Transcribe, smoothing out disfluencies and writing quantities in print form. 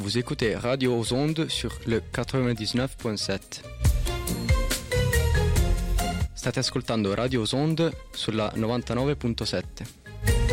Vous écoutez Radio aux Ondes sur le 99.7. State ascoltando Radio aux Ondes sulla 99.7.